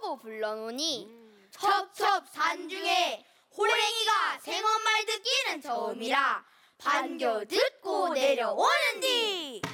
하고 불러노니 첩첩산 중에 호랭이가 생엄말 듣기는 처음이라 반겨 듣고 내려오는디.